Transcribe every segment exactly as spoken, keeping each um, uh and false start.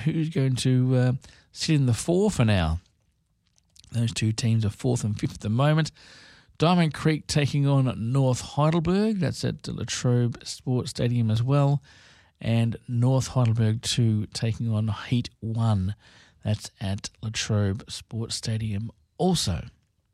who's going to uh, sit in the four for now. Those two teams are fourth and fifth at the moment. Diamond Creek taking on North Heidelberg. That's at Latrobe Sports Stadium as well. And North Heidelberg two taking on Heat one. That's at Latrobe Sports Stadium also.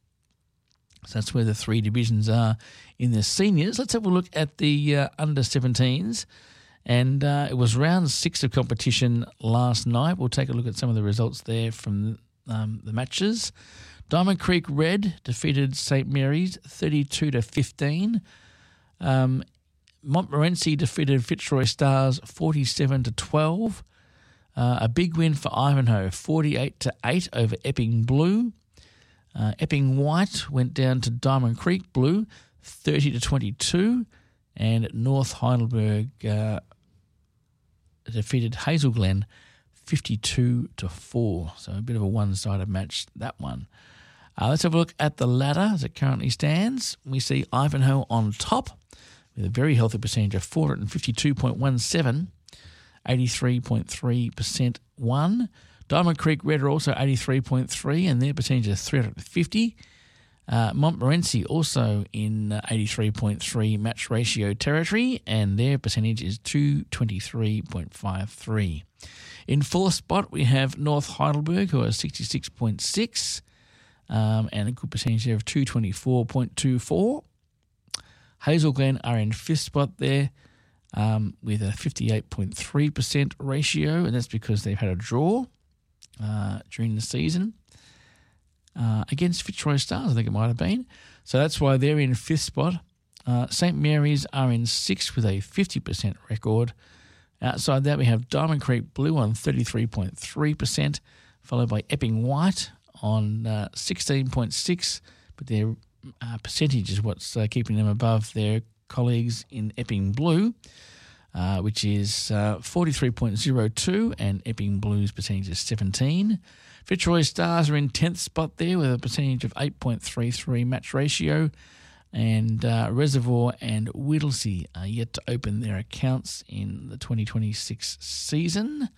So that's where the three divisions are in the seniors. Let's have a look at the uh, under seventeens. And uh, it was round six of competition last night. We'll take a look at some of the results there from um, the matches. Diamond Creek Red defeated Saint Mary's thirty-two to fifteen. Um, Montmorency defeated Fitzroy Stars forty-seven to twelve. Uh, a big win for Ivanhoe, forty-eight to eight over Epping Blue. Uh, Epping White went down to Diamond Creek Blue, thirty to twenty-two, and North Heidelberg uh, defeated Hazel Glen, fifty-two to four. So a bit of a one-sided match, that one. Uh, let's have a look at the ladder as it currently stands. We see Ivanhoe on top with a very healthy percentage of four fifty-two point one seven, eighty-three point three percent won. Diamond Creek Red are also eighty-three point three and their percentage is three hundred fifty. Uh, Montmorency also in uh, eighty-three point three match ratio territory and their percentage is two twenty-three point five three. In fourth spot we have North Heidelberg who are sixty-six point six um, and a good percentage there of two twenty-four point two four. Hazel Glen are in fifth spot there um, with a fifty-eight point three percent ratio, and that's because they've had a draw uh, during the season uh, against Fitzroy Stars, I think it might have been. So that's why they're in fifth spot. Uh, Saint Mary's are in sixth with a fifty percent record. Outside that, we have Diamond Creek Blue on thirty-three point three percent, followed by Epping White on uh, sixteen point six, but their uh, percentage is what's uh, keeping them above their colleagues in Epping Blue, uh, which is uh, forty-three point zero two, and Epping Blue's percentage is seventeen. Fitzroy Stars are in tenth spot there with a percentage of eight point three three match ratio, and uh, Reservoir and Whittlesea are yet to open their accounts in the twenty twenty-six season.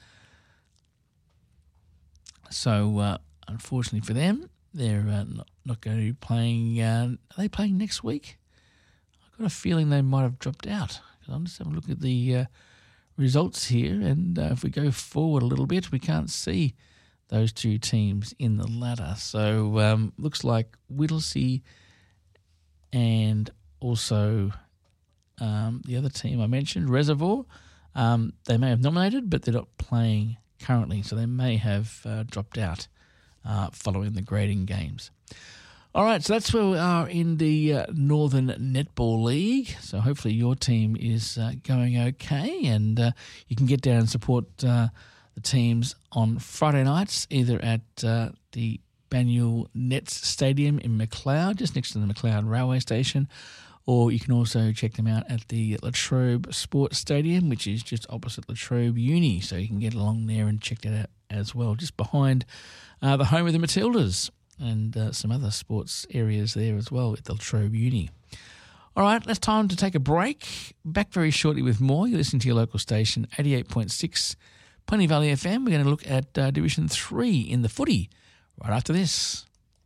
So, uh, unfortunately for them, they're uh, not, not going to be playing. Uh, are they playing next week? I've got a feeling they might have dropped out. I'm just having a look at the uh, results here, and uh, if we go forward a little bit, we can't see those two teams in the ladder. So, um, looks like Whittlesea and also um, the other team I mentioned, Reservoir, um, they may have nominated, but they're not playing currently, so they may have uh, dropped out uh, following the grading games. All right, so that's where we are in the uh, Northern Netball League. So hopefully your team is uh, going okay, and uh, you can get down and support uh, the teams on Friday nights, either at uh, the Banyule Nets Stadium in Macleod, just next to the Macleod Railway Station, or you can also check them out at the Latrobe Sports Stadium, which is just opposite Latrobe Uni, so you can get along there and check that out as well, just behind uh, the home of the Matildas and uh, some other sports areas there as well at the Latrobe Uni. All right, it's time to take a break. Back very shortly with more. You're listening to your local station, eighty-eight point six Pony Valley F M. We're going to look at uh, Division three in the footy right after this.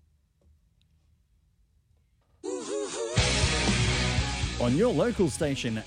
On your local station.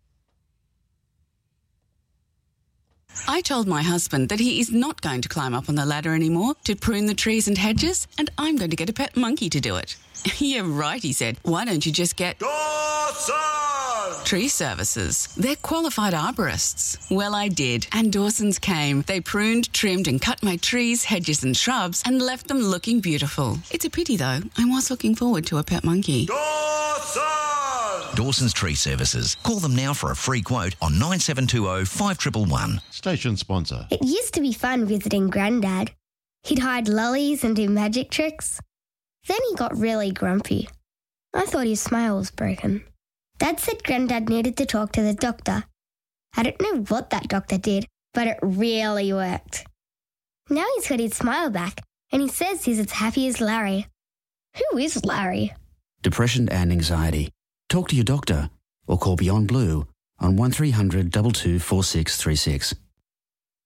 I told my husband that he is not going to climb up on the ladder anymore to prune the trees and hedges, and I'm going to get a pet monkey to do it. Yeah, right, he said. Why don't you just get Dawson Tree Services? They're qualified arborists. Well, I did, and Dawson's came. They pruned, trimmed and cut my trees, hedges and shrubs and left them looking beautiful. It's a pity, though. I was looking forward to a pet monkey. Dawson! Dawson's Tree Services. Call them now for a free quote on nine seven two zero five one one one. Station sponsor. It used to be fun visiting Grandad. He'd hide lollies and do magic tricks. Then he got really grumpy. I thought his smile was broken. Dad said Grandad needed to talk to the doctor. I don't know what that doctor did, but it really worked. Now he's got his smile back, and he says he's as happy as Larry. Who is Larry? Depression and anxiety. Talk to your doctor or call Beyond Blue on one three hundred two two four six three six.